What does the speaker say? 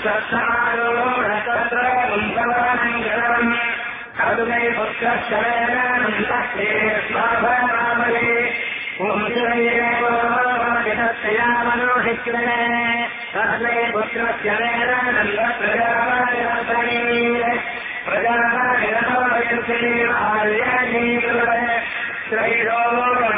अदुमे पुत्रश्चरेणन्दे स्वाभरामले ओंशयामनोहिक्रे अदुमे पुत्रश्चरेणन्दप्रजावायसने प्रजावायसने आर्यजीवे श्रीरो